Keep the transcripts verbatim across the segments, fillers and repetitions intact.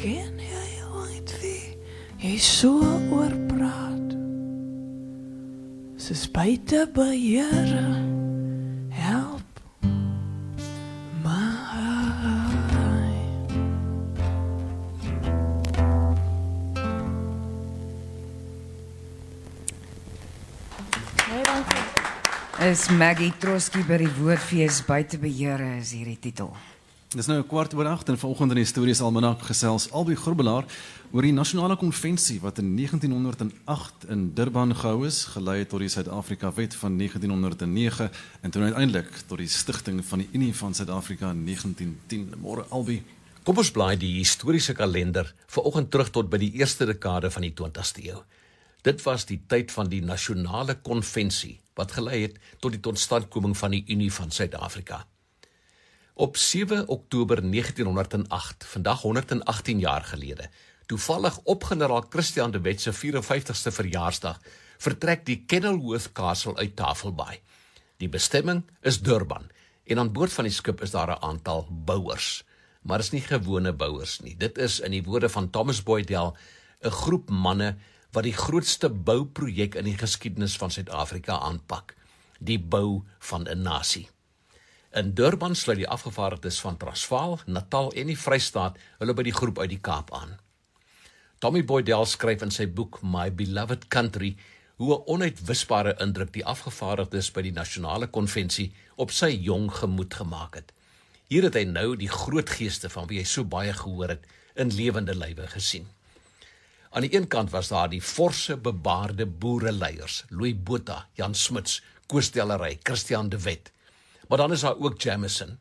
Ken jy ooit wie jy so oorpraat? Soos buite beheer, help my. Nee, dankie. Is Maggie Trotsky by die Woordfees buite beheer is hierdie titel. Dis nou 'n kwart oor agt en vanoggend in die Historiese Almanak gesels Albie Grobbelaar oor die nasionale konvensie wat in negentien honderd agt in Durban gehou is, gelei tot die Suid-Afrika Wet van negentien honderd nege en toen uiteindelik tot die stigting van die Unie van Suid-Afrika in negentien tien. Môre Albie. Kom ons blaai die historiese kalender vanoggend terug tot by die eerste dekade van die twintigste eeu. Dit was die tyd van die nasionale konvensie wat gelei het tot die totstandkoming van die Unie van Suid-Afrika. Op sewe Oktober negentien honderd agt, vandag honderd agttien jaar gelede, toevallig op generaal Christian de Wet se vyf en vyftigste verjaarsdag, vertrek die Kenilworth Castle uit Tafelbaai. Die bestemming is Durban, en aan boord van die skip is daar 'n aantal bouers. Maar is nie gewone bouers nie. Dit is, in die woorde van Thomas Boydell, 'n groep manne wat die grootste bouprojek in die geskiedenis van Suid-Afrika aanpak, die bou van 'n nasie. In Durban sluit die afgevaardigdes van Transvaal, Natal en die Vrystaat hulle by die groep uit die Kaap aan. Tommy Boydell skryf in sy boek My Beloved Country hoe 'n onuitwisbare indruk die afgevaardigdes by die nasionale konvensie op sy jong gemoed gemaak het. Hier het hy nou die groot geeste van wie hy so baie gehoor het in lewende lywe gesien. Aan die een kant was daar die forse, bebaarde boereleiers, Louis Botha, Jan Smuts, Koos Tellery, Christian de Wet. Maar dan is daar ook Jameson.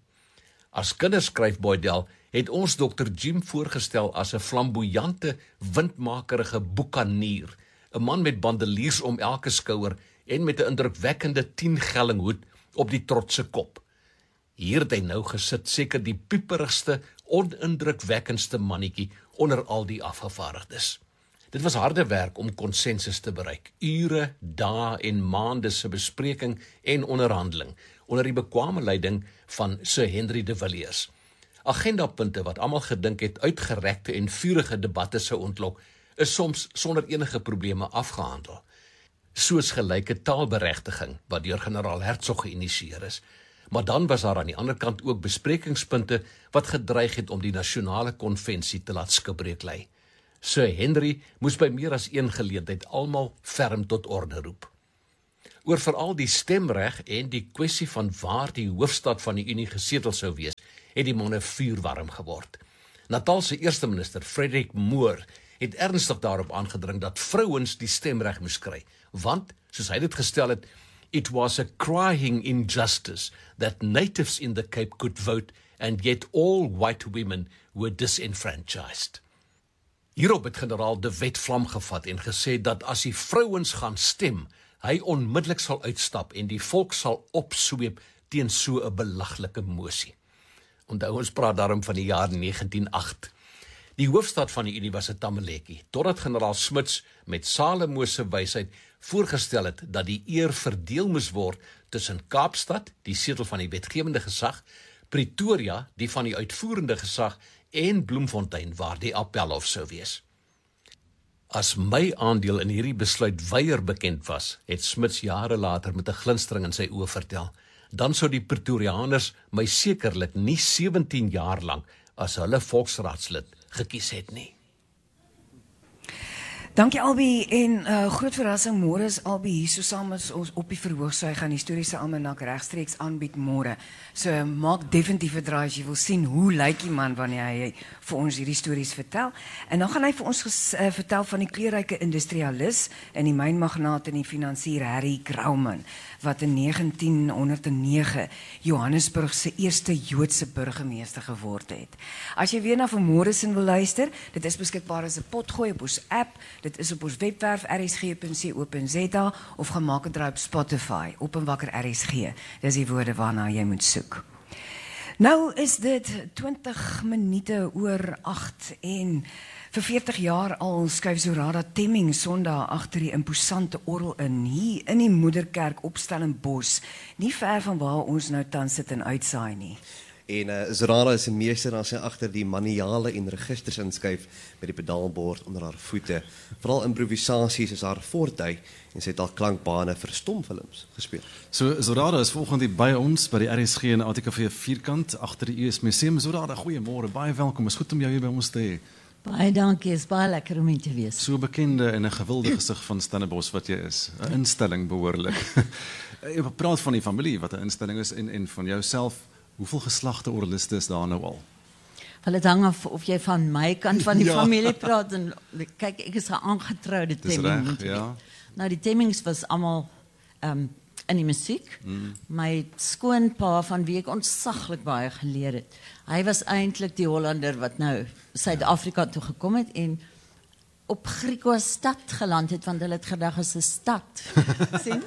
As kinders, skryf Boydell, het ons dokter Jim voorgestel as 'n flamboyante, windmakerige boekanier, 'n man met bandeliers om elke skouer en met 'n indrukwekkende tien-gelling hoed op die trotse kop. Hier het hy nou gesit, seker die pieperigste, onindrukwekkendste mannetjie onder al die afgevaardigdes. Dit was harde werk om konsensus te bereik, ure, dae en maande se bespreking en onderhandeling, onder die bekwame leiding van Sir Henry de Villiers. Agendapunte wat almal gedink het uitgerekte en vurige debatte sou ontlok, is soms sonder enige probleme afgehandel. Soos gelyke taalberegtiging, wat deur generaal Hertzog geïnisieer is. Maar dan was daar aan die ander kant ook besprekingspunte wat gedreig het om die nasionale konvensie te laat skipbreek lei. Sir Henry moes by meer as een geleentheid almal ferm tot orde roep. Oor veral die stemreg en die kwessie van waar die hoofstad van die Unie gesetel sou wees, het die manne vuurwarm geword. Natal se eerste minister, Frederick Moore, het ernstig daarop aangedring dat vrouens die stemreg moes kry, want, soos hy dit gestel het, it was a crying injustice that natives in the Cape could vote and yet all white women were disenfranchised. Hierop het generaal de Wet vlam gevat en gesê dat as die vrouens gaan stem, hy onmiddellik sal uitstap en die volk sal opsweep teen so 'n belaglike mosie. Onthou, ons praat daarom van die jaar negentien agt. Die hoofstad van die Unie was 'n Tamaletjie, totdat generaal Smuts met Salomo se wysheid voorgestel het dat die eer verdeel moes word tussen Kaapstad, die setel van die wetgewende gesag, Pretoria, die van die uitvoerende gesag, en Bloemfontein, waar die appelhof sou wees. As my aandeel in hierdie besluit weier bekend was, het Smuts jare later met 'n glinstering in sy oë vertel, dan sou die Pretoriaaners my sekerlik nie sewentien jaar lank as hulle volksraadslid gekies het nie. Dankie Albie, en uh, groot verrassing, môre is Albie hier so saam as ons op die verhoog, so hy gaan die Historiese Almanak regstreeks aanbied môre. So maak definitief 'n draai as jy wil sien hoe lyk die man wanneer hy vir ons hierdie stories vertel. En dan gaan hy vir ons ges, uh, vertel van die kleurryke industrialis en die mynmagnaat en die finansier Harry Grauman, wat in negentien honderd nege Johannesburg se eerste Joodse burgemeester geword het. As jy weer na vanmôre sin wil luister, dit is beskikbaar as 'n potgooi op ons app. Dit is op ons webwerf r s g punt co punt z a of gemaak het draai op Spotify, op en wakker R S G. Dis die woorde waarna jy moet soek. Nou is dit twintig minute oor agt en vir veertig jaar al skuif Zorada Temming Sondag agter die imposante orgel in, hier in die Moederkerk op Stellenbosch, nie ver van waar ons nou tans sit en uitsaai nie. En uh, Zorana is 'n meester aan sy agter die maniale en registers inskuif met die pedaalbord onder haar voete. Veral improvisasies is haar forte en sy het al klankbane vir stomfilms gespeel. So Zorada is volgende by ons by die R S G en A T K V vierkant agter die U S Museum. Zorada, goeiemôre, baie welkom. Is goed om jou hier by ons te hê. Baie dankie, is baie lekker om hier te wees. So bekende en 'n gewilde gesig van Stellenbosch wat jy is. 'n Instelling behoorlik. Jy praat van die familie wat 'n instelling is en en van jouself. Hoeveel geslagte orgeliste is daar nou al? Wel, dit hang af of jy van my kant van die Ja. familie praat en kyk, ek is 'n aangetroude Dis Temming. reg, moet jy ja. weet. Nou die Temmings was almal um, in die musiek. Mm. My skoonpa van wie ek ontsaglik baie geleer het. Hy was eintlik die Hollander wat nou Suid-Afrika toe gekom het en op Griekwa stad geland het want hulle het gedag is 'n stad. sien?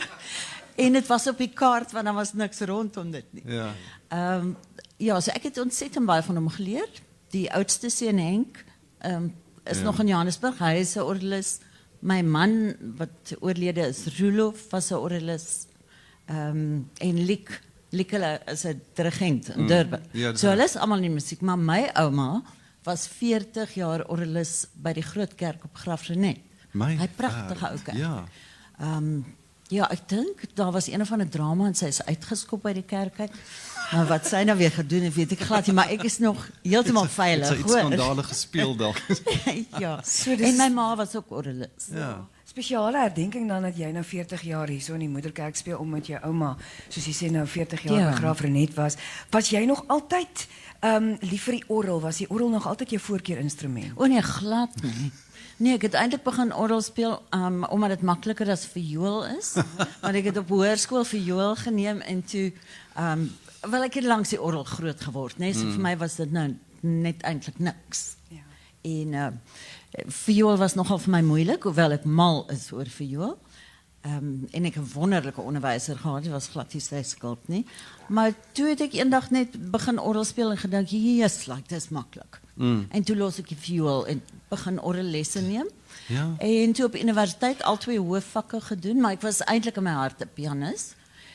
En dit was op die kaart want daar was niks rondom dit nie. Ja. Ehm um, ja, so ek het ontsettend baie van hom geleer. Die oudste seun Henk ehm um, is Ja. nog in Johannesburg. Hy is 'n orgelis. My man wat oorlede is, Rulof, was 'n orgelis. Ehm um, en Lik, Lik hulle is 'n dirigent in Durban. Ja, dis so reg. hulle is almal in die musiek, maar my ouma was veertig jaar orgelis by die Groot Kerk op Grafrenet. My Hy pragtige word, ou kerk. Ja. Ehm um, ja, ek dink daar was een of ander drama en sy is uitgeskop by die kerk uit. Maar wat sy nou weer gedoen het, weet ek glad nie, maar ek is nog heeltemal Het veilig, sy iets hoor. skandale gespeel dalk? ja. So dis- En my ma was ook orgelis. Ja. Spesiale herdenking dan dat jy nou veertig jaar hierso in die moederkerk speel omdat jou ouma, soos jy sê, nou veertig jaar Ja. by Graaf Renet was. Was jy nog altyd um, lief vir die orgel? Was die orgel nog altyd jou voorkeurinstrument? O nee, glad nie. Nee, ek het eintlik begin orgel speel um, omdat dit makliker as viool is. Want ek het op hoërskool viool geneem en toe um, wel ek het langs die orgel groot geword, nee, so Mm. vir my was dit nou net eintlik niks. Ja. En uh, viool was nogal vir my moeilik, hoewel ek mal is oor viool. Um, en ek 'n wonderlike onderwyser gehad, dit was glad nie sy skuld nie. Maar toe het ek eendag net begin orgel speel en gedink, "Jesus, like dis maklik." Mm. En toe los ek die viool en begin orgellesse neem. Ja. En toe op universiteit al twee hoofvakke gedoen, maar ek was eintlik in my hart 'n pianis.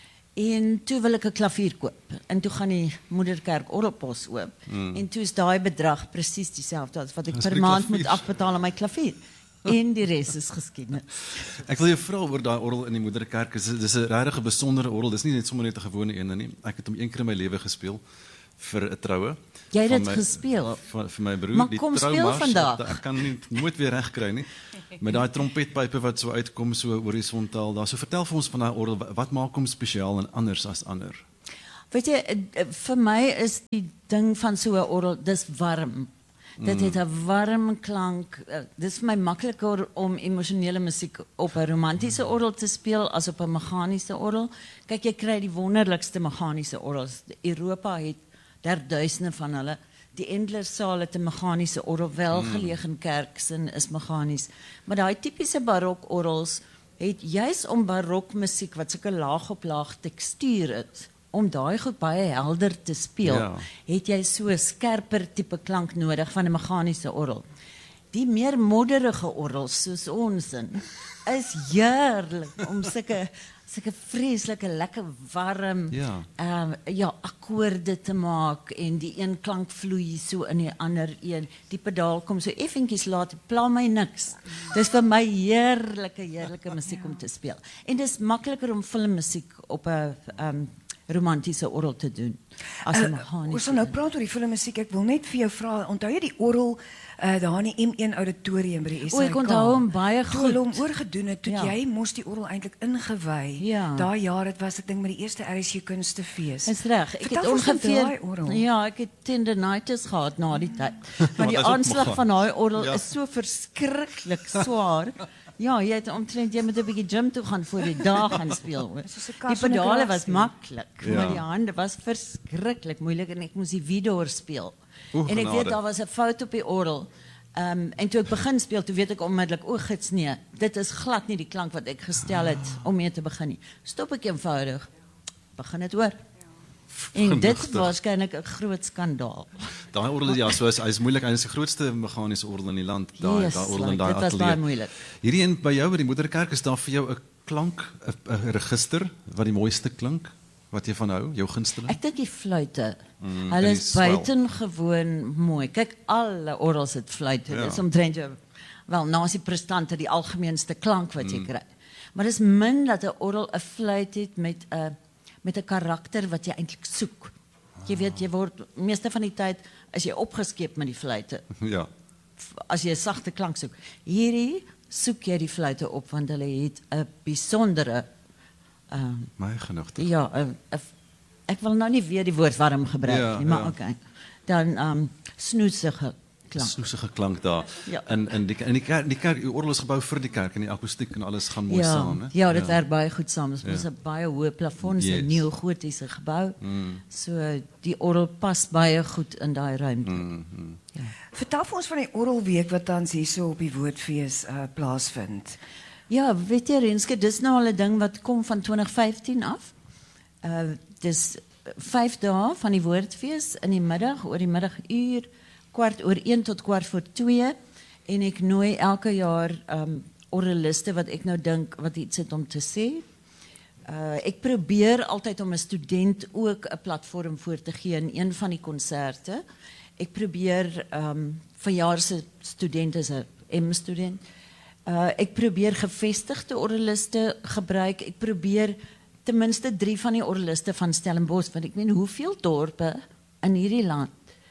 En toe wil ek 'n klavier koop. En toe gaan die moederkerk orgelpos oop. Mm. En toe is daai bedrag presies dieselfde as wat ek As per vir die maand moet klavier. afbetaal aan my klavier. En die res is geskiedenis. Ek wil jou vra oor daai orgel in die moederkerk. Dis dis 'n regtig besondere orgel. Dis nie net sommer net 'n gewone een nie. Ek het hom een keer in my lewe gespeel vir 'n troue. Jy het van dit my- gespeel? Vir, vir my broer, Maar die kom speel troumars, vandag. wat- Ek kan nie nooit weer reg kry nie. Met daai trompetpype wat so uitkom so horisontaal daar. So vertel vir ons van daai orgel. Wat- Wat maak hom spesiaal en anders as ander? Weet jy, eh, eh, vir my is die ding van so 'n orgel, dis warm. Dit het 'n warm klank. Uh, dis vir my makliker om emosionele musiek op 'n romantiese orgel te speel as op 'n meganiese orgel. Kyk, jy kry die wonderlikste meganiese orgels. Europa het daar duisende van hulle. Die Endlersaal het 'n meganiese orgel, welgelegen in Kerksin is meganies. Maar daai tipiese barokorgels het juis om barokmusiek wat sulke laag op laag tekstuur is, om daai goed baie helder te speel, Ja. het jy so 'n skerper tipe klank nodig van 'n meganiese orgel. Die meer modderige orgels soos ons in, is heerlik om sulke sulke vreeslike lekker warm Ja. ehm ja, akkoorde te maak en die een klank vloei so in die ander een. Die pedaal kom so effentjies laat, pla my niks. Dis vir my heerlike heerlike musiek om te speel. En dis makliker om filmmusiek op 'n ehm romantiese orgel te doen as 'n Uh, meganiese. ons sal nou praat oor die filmmusiek. Ek wil net vir jou vra, onthou jy die orgel uh, daar in die M een auditorium by die S A K? O, ek onthou hom baie Toe hulle goed. hom oorgedoen het, toe Ja. jy mos die orgel eintlik ingewy. Ja. Daai jaar, dit was ek dink met die eerste R S G Kunstefees. Dis reg. Ek Vertel het ons van ongeveer daai orgel. ja, ek het tendinitis gehad na die tyd. Want die dat is ook aanslag meganies. van daai orgel Ja. is so verskriklik swaar. Ja, jy het omtrent jy moet 'n bietjie gym toe gaan voor jy daar gaan speel. Hoor. Soos 'n Die kas in 'n pedale graf was speel. maklik, Ja. maar die hande was verskriklik moeilik en ek moes die Vidor speel. Oeh, En ek genade. weet daar was 'n fout op die orgel. Ehm um, en toe ek begin speel, toe weet ek onmiddellik, o gits nee, dit is glad nie die klank wat ek gestel het om mee te begin nie. Stop ek eenvoudig. Begin dit hoor. En dit Genigtig. was waarskynlik 'n groot skandaal. Daai orgel ja, so is hy is moeilik. Hy is die grootste meganiese orgel in die land. Daai Yes, daai orgel like, en daai dit was ateljee. baie moeilik. Hierdie een by jou by die moederkerk is daar vir jou 'n klank, 'n 'n register wat die mooiste klink. wat jy van hou, jou gunsteling? Ek dink die fluite. Mm, Hulle en is die swel. buitengewoon mooi. Kyk, alle orgels het fluite. Ja. Dis omtrent jou, wel, naas die prestante die algemeenste klank wat jy mm. kry. Maar dis min dat 'n orgel 'n fluit het met 'n met 'n karakter wat jy eintlik soek. Jy weet, jy word meeste van die tyd as jy opgeskep met die fluite. Ja. As jy 'n sagte klank soek. Hierdie soek jy die fluite op want hulle het 'n besondere uh, My genigtig. ja, uh, uh, ek wil nou nie weer die woord warm gebruik Ja, nie, maar ja. okay. Dan um, snoesige klank. Snoesige klank daar. Ja. En in die in die kerk, die kerk, die orgel is gebou vir die kerk en die akoestiek en alles gaan mooi Ja, saam, hè? ja, dit werk baie goed saam. Dit is Ja. 'n baie hoë plafon, 'n Yes. neogotiese gebou. Mm. So die orgel pas baie goed in daai ruimte. Mm, mm. Vertel vir ons van die orgelweek wat tans hierso op die Woordfees uh, plaasvind. Ja, weet jy Renske, dis nou al 'n ding wat kom van twintig vyftien af. Uh dis vyf dae van die Woordfees in die middag, oor die middaguur, kwart oor een tot kwart voor twee en ek nooi elke jaar um orgeliste wat ek nou dink wat iets het om te sê. Uh ek probeer altyd om 'n student ook 'n platform voor te gee in een van die konserte. Ek probeer um vanjaar se student is 'n M-student. Uh ek probeer gevestigde orgeliste gebruik. Ek probeer ten minste drie van die orgeliste van Stellenbosch, want ek meen hoeveel dorpe in hierdie land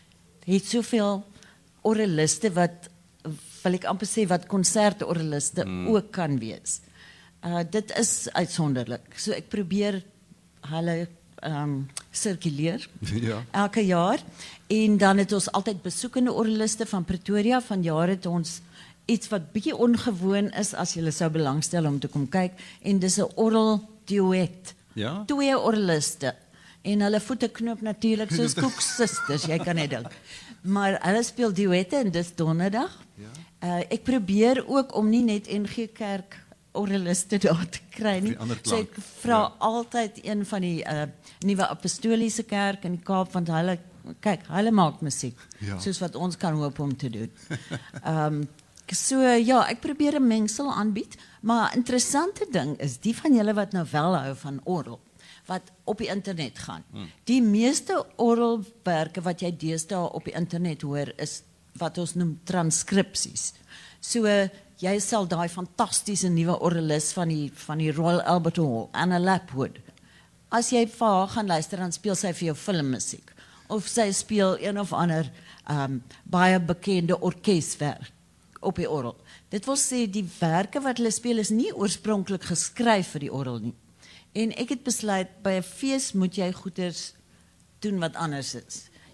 het soveel orgeliste wat wil ek amper sê wat konsertorgeliste mm. ook kan wees. Uh dit is uitsonderlik. So ek probeer hulle um sirkuleer Ja. elke jaar en dan het ons altyd besoekende orgeliste van Pretoria. Vanjaar het ons iets wat bietjie ongewoon is as jy sou belangstel om te kom kyk en dis 'n orgel duet. Ja? Twee orgeliste en hulle voete knoop natuurlik soos koeksusters, jy kan net dink. Maar hulle speel duette en dis donderdag. Ja. Uh, ek probeer ook om nie net N G Kerk orgeliste daar te kry nie. Die ander So klank. ek vra Ja. altyd een van die uh, nuwe apostoliese kerk in die Kaap want hulle kyk, hulle maak musiek Ja. soos wat ons kan hoop om te doen. Ehm um, so ja, ek probeer 'n mengsel aanbied, maar 'n interessante ding is die van julle wat nou wel hou van orgel wat op die internet gaan. Hmm. Die meeste orgelwerke wat jy deesdae op die internet hoor is wat ons noem transkripsies. So uh, jy sal daai fantastiese nuwe orgelis van die van die Royal Albert Hall, Anna Lapwood. As jy vir haar gaan luister dan speel sy vir jou filmmusiek of sy speel een of ander um, baie bekende orkeswerk op die orgel. Dit wil sê die werke wat hulle speel is nie oorspronklik geskryf vir die orgel nie. En ek het besluit by 'n fees moet jy goeders doen wat anders is.